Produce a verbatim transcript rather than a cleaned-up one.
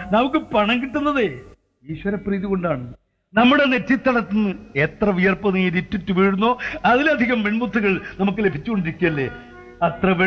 നമുക്ക് പണം കിട്ടുന്നതേ ഈശ്വരപ്രീതി കൊണ്ടാണ്. നമ്മുടെ നെറ്റിത്തടത്തുനിന്ന് എത്ര വിയർപ്പ് നീരിറ്റിട്ട് വീഴുന്നോ അതിലധികം വെൺമുത്തുകൾ നമുക്ക് ലഭിച്ചുകൊണ്ടിരിക്കുകയല്ലേ. അത്ര